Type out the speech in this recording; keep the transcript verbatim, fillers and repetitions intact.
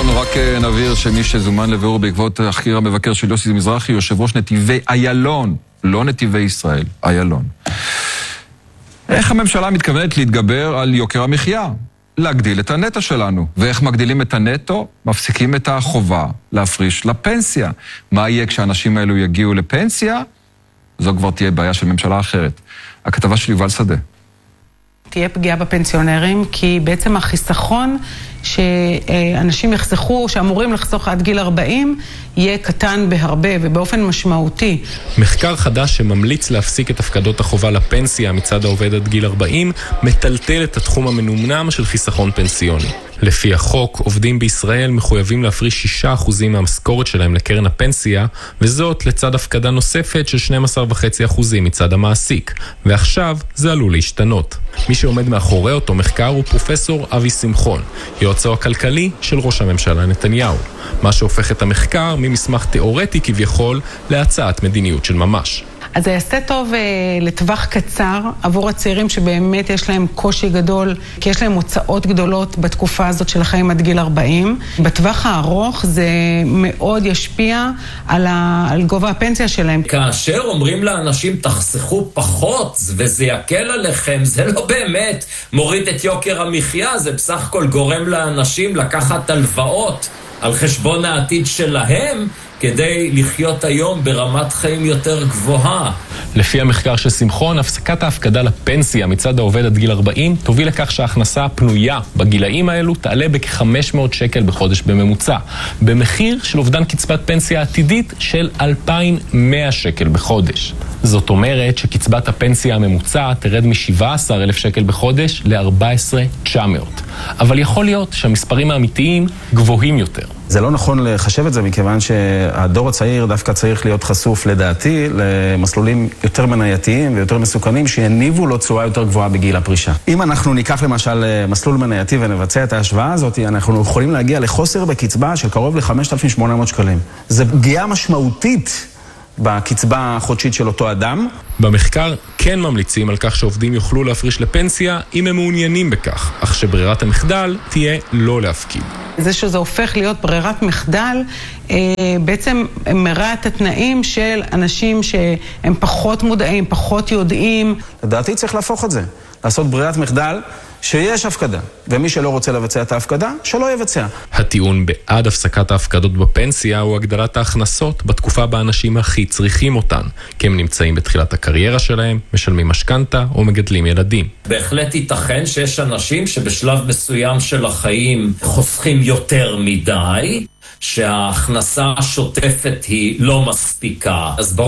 אנחנו רק נבהיר שמי שזומן לבירור בעקבות תחקיר המבקר של יוסי מזרחי, יושב ראש נתיבי איילון, לא נתיבי ישראל, איילון. איך הממשלה מתכוונת להתגבר על יוקר המחיה? להגדיל את הנטו שלנו. ואיך מגדילים את הנטו? מפסיקים את החובה להפריש לפנסיה. מה יהיה כשאנשים האלו יגיעו לפנסיה? זו כבר תהיה בעיה של ממשלה אחרת. הכתבה של יובל שדה. תהיה פגיעה בפנסיונרים, כי בעצם החיסכון שאנשים יחסכו, שאמורים לחסוך עד גיל ארבעים, יהיה קטן בהרבה ובאופן משמעותי. מחקר חדש שממליץ להפסיק את הפקדות החובה לפנסיה מצד העובד עד גיל ארבעים, מטלטל את התחום המנומנם של חיסכון פנסיוני. לפי החוק, עובדים בישראל מחויבים להפריש שישה אחוזים מהמשכורת שלהם לקרן הפנסיה, וזאת לצד הפקדה נוספת של שנים עשר נקודה חמש אחוזים מצד המעסיק. ועכשיו זה עלול להשתנות. מי שעומד מאחורי אותו מחקר הוא פרופסור אבי שמחון, יועצו הכלכלי של ראש הממשלה נתניהו. מה שהופך את המחקר ממסמך תיאורטי כביכול להצעת מדיניות של ממש. אז זה יעשה טוב אה, לטווח קצר עבור הצעירים שבאמת יש להם קושי גדול, כי יש להם הוצאות גדולות בתקופה הזאת של החיים עד גיל ארבעים. בטווח הארוך זה מאוד ישפיע על, ה, על גובה הפנסיה שלהם. כאשר אומרים לאנשים תחסכו פחות וזה יקל עליכם, זה לא באמת מוריד את יוקר המחיה, זה בסך הכל גורם לאנשים לקחת הלוואות על חשבון העתיד שלהם, כדי לחיות היום ברמת חיים יותר גבוהה. לפי המחקר של שמחון, הפסקת ההפקדה לפנסיה מצד העובד עד גיל ארבעים תוביל לכך שההכנסה הפנויה בגילאים האלו תעלה בכ-חמש מאות שקל בחודש בממוצע, במחיר של אובדן קצבת פנסיה עתידית של אלפיים ומאה שקל בחודש. זאת אומרת שקצבת הפנסיה הממוצע תרד מ-שבעה עשר אלף שקל בחודש ל-ארבעה עשר אלף תשע מאות. אבל יכול להיות שהמספרים האמיתיים גבוהים יותר. זה לא נכון לחשב את זה, מכיוון שהדור הצעיר דווקא צריך להיות חשוף, לדעתי, למסלולים יותר מנייתיים ויותר מסוכנים, שיניבו לו תשואה יותר גבוהה בגיל הפרישה. אם אנחנו ניקח למשל מסלול מנייתי ונבצע את ההשוואה הזאת, אנחנו יכולים להגיע לחוסר בקצבה של קרוב ל-חמשת אלפים ושמונה מאות שקלים. זה פגיעה משמעותית בקצבה החודשית של אותו אדם. במחקר כן ממליצים על כך שעובדים יוכלו להפריש לפנסיה אם הם מעוניינים בכך, אך שברירת המחדל תהיה לא להפקיד. זה שזה הופך להיות ברירת מחדל, בעצם מראה את התנאים של אנשים שהם פחות מודעים, פחות יודעים. לדעתי צריך להפוך את זה, לעשות ברירת מחדל שיש הפקדה, ומי שלא רוצה לבצע את ההפקדה, שלא יבצע. הטיעון בעד הפסקת ההפקדות בפנסיה הוא הגדלת ההכנסות בתקופה בה אנשים הכי צריכים אותן, כי הם נמצאים בתחילת הקריירה שלהם, משלמים משכנתה או מגדלים ילדים. בהחלט ייתכן שיש אנשים שבשלב מסוים של החיים חוסכים יותר מדי, שההכנסה השוטפת היא לא מספיקה. אז